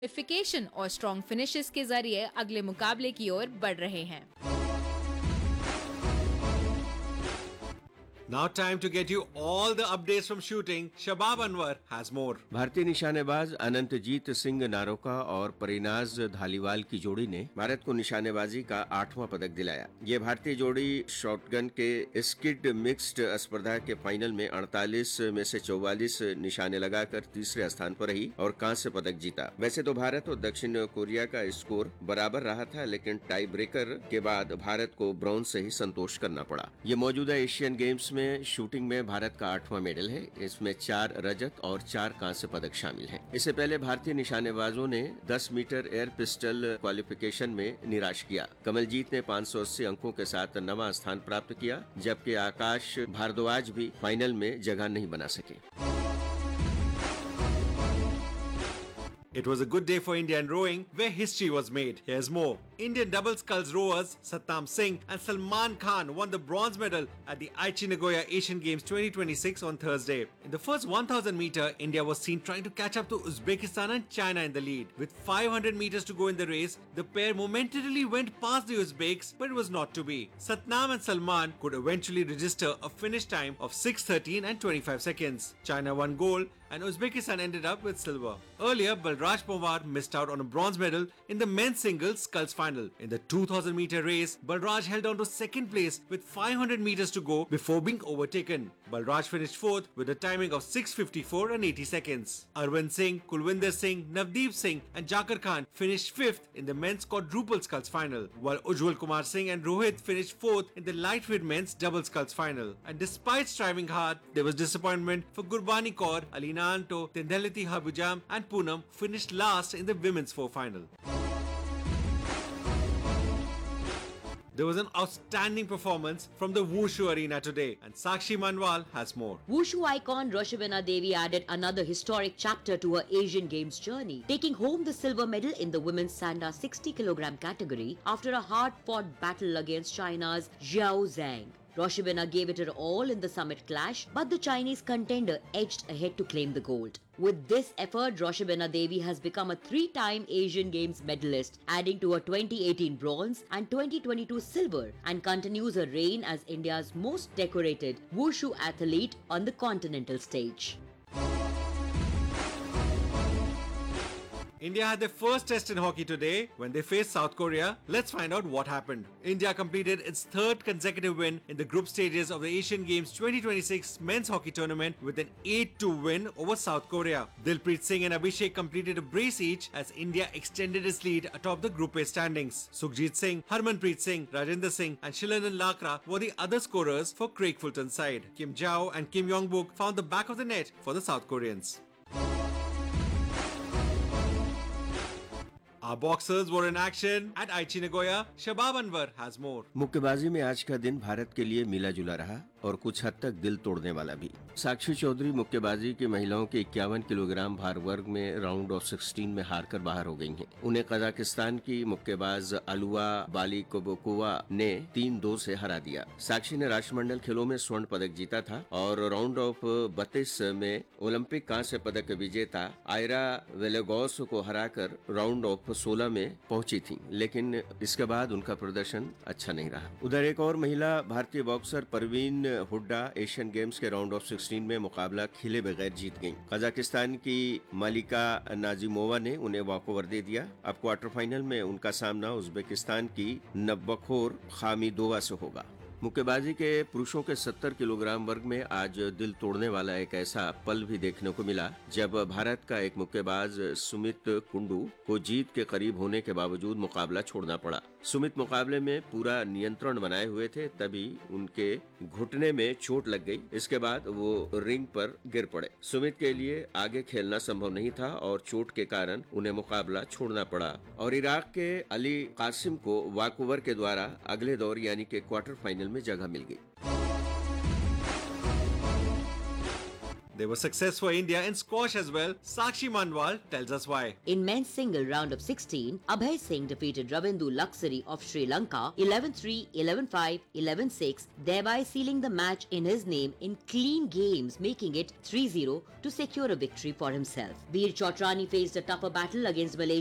Qualification और strong finishes के जरिए अगले मुकाबले की ओर बढ़ रहे हैं। Now time to get you all the updates from shooting. Shabab Anwar has more. भारतीय निशानेबाज अनंतजीत सिंह नारोका और परिनाज धालीवाल की जोड़ी ने भारत को निशानेबाजी का 8वां पदक दिलाया। ये भारतीय जोड़ी शॉटगन के स्किड मिक्स्ड स्पर्धा के फाइनल में 48 में से 44 निशाने लगाकर तीसरे स्थान पर रही और कांस्य पदक जीता। वैसे तो भारत और दक्षिण कोरिया का स्कोर बराबर रहा था, लेकिन टाई ब्रेकर के बाद भारत को ब्रॉन्ज से ही संतोष करना पड़ा। ये मौजूदा एशियन गेम्स में शूटिंग में भारत का 8वां मेडल है। इसमें 4 रजत और 4 कांस्य पदक शामिल हैं। इससे पहले भारतीय निशानेबाजों ने 10 मीटर एयर पिस्टल क्वालिफिकेशन में निराश किया। कमलजीत ने 580 अंकों के साथ 9वां स्थान प्राप्त किया, जबकि आकाश भारद्वाज भी फाइनल में जगह नहीं बना सके। It was a good day for India in rowing, where history was made. Here's more. Indian double sculls rowers Satnam Singh and Salman Khan won the bronze medal at the Aichi Nagoya Asian Games 2026 on Thursday. In the first 1000 meter, India was seen trying to catch up to Uzbekistan and China in the lead. With 500 meters to go in the race, the pair momentarily went past the Uzbeks, but it was not to be. Satnam and Salman could eventually register a finish time of 6:13 and 25 seconds. China won gold and Uzbekistan ended up with silver. Earlier, Balraj Pawar missed out on a bronze medal in the men's singles sculls final. In the 2000 meter race, Balraj held on to second place with 500 meters to go before being overtaken. Balraj finished fourth with a timing of 6:54 and 80 seconds. Arvind Singh, Kulwinder Singh, Navdeep Singh and Jakar Khan finished fifth in the men's quadruple sculls final, while Ujjwal Kumar Singh and Rohit finished fourth in the lightweight men's double sculls final. And despite striving hard, there was disappointment for Gurbani Kaur, Alina Anto, Tendaliti Habujam and Poonam finished last in the women's four final. There was an outstanding performance from the Wushu arena today, and Sakshi Manwal has more. Wushu icon Roshabena Devi added another historic chapter to her Asian Games journey, taking home the silver medal in the women's Sanda 60 kg category after a hard-fought battle against China's Zhao Zhang. Roshabena gave it her all in the summit clash, but the Chinese contender edged ahead to claim the gold. With this effort, Roshabena Devi has become a 3-time Asian Games medalist, adding to her 2018 bronze and 2022 silver, and continues her reign as India's most decorated Wushu athlete on the continental stage. India had their first test in hockey today when they faced South Korea. Let's find out what happened. India completed its third consecutive win in the group stages of the Asian Games 2026 men's hockey tournament with an 8-2 win over South Korea. Dilpreet Singh and Abhishek completed a brace each as India extended its lead atop the Group A standings. Sukhjit Singh, Harmanpreet Singh, Rajendra Singh and Shilanan Lakra were the other scorers for Craig Fulton's side. Kim Jao and Kim Yong-buk found the back of the net for the South Koreans. Our boxers were in action at Aichi Nagoya. Shabab Anwar has more. मुक्केबाजी में आज का दिन भारत के लिए मिला जुला रहा और कुछ हद तक दिल तोड़ने वाला भी। साक्षी चौधरी मुक्केबाजी की महिलाओं के 51 किलोग्राम भार वर्ग में राउंड ऑफ 16 में हारकर बाहर हो गई हैं। उन्हें कजाकिस्तान की मुक्केबाज अलुआ बालिकोबोकोवा ने 3-2 से हरा दिया। साक्षी ने राष्ट्रमंडल खेलों में स्वर्ण पदक जीता था और राउंड ऑफ 32 में ओलंपिक कांस्य पदक विजेता आयरा वेलेगोस को हराकर राउंड ऑफ 16 में पहुंची थी, लेकिन इसके बाद उनका प्रदर्शन अच्छा नहीं रहा। उधर एक और महिला भारतीय boxer Parveen Hooda Asian games के राउंड ऑफ 16 में मुकाबला खेले बगैर जीत गईं। कजाकिस्तान की मालिका नाजिमोवा ने उन्हें वॉकओवर दे दिया। अब क्वार्टर फाइनल में उनका सामना उज्बेकिस्तान की नब्बखोर खामिदोवा से होगा। मुक्केबाजी के पुरुषों के 70 किलोग्राम वर्ग में आज दिल तोड़ने वाला एक ऐसा पल भी देखने को मिला जब भारत का एक मुक्केबाज सुमित कुंडू को जीत के करीब होने के बावजूद मुकाबला छोड़ना पड़ा। सुमित मुकाबले में पूरा नियंत्रण बनाए हुए थे, तभी उनके घुटने में चोट लग गई। इसके बाद वो रिंग पर गिर पड़े। सुमित के लिए आगे खेलना संभव नहीं था और चोट के कारण उन्हें मुकाबला छोड़ना पड़ा और इराक के अली कासिम को वॉकओवर के द्वारा अगले दौर यानी कि क्वार्टर फाइनल में जगह मिल गई। There was success for India in squash as well. Sakshi Manwal tells us why. In men's single round of 16, Abhay Singh defeated Ravindu Laksari of Sri Lanka 11-3, 11-5, 11-6, thereby sealing the match in his name in clean games, making it 3-0 to secure a victory for himself. Veer Chotrani faced a tougher battle against Malaysia